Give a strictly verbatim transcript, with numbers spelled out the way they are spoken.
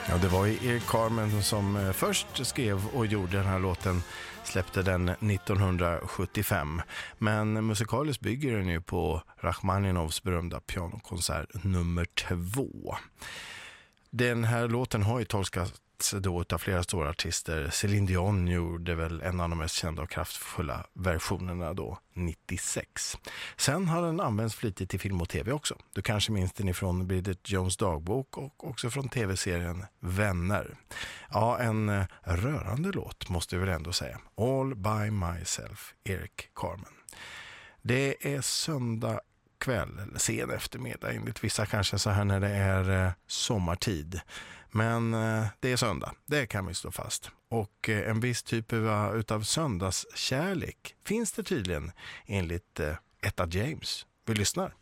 Ja, det var ju Eric Carmen som först skrev och gjorde den här låten, släppte den nittonhundrasjuttiofem. Men musikaliskt bygger den ju på Rachmaninoffs berömda pianokonsert nummer två. Den här låten har ju tolkats då av flera stora artister. Céline Dion gjorde väl en av de mest kända och kraftfulla versionerna då, nittiosex. Sen har den använts flitigt i film och tv också. Du kanske minns den ifrån Bridget Jones dagbok och också från tv-serien Vänner. Ja, en rörande låt måste jag väl ändå säga. All by myself, Eric Carmen. Det är söndag kväll eller sen eftermiddag, enligt vissa kanske så här när det är eh, sommartid. Men eh, det är söndag, det kan vi slå fast. Och eh, en viss typ av, utav söndagskärlek finns det tydligen enligt eh, Etta James. Vi lyssnar.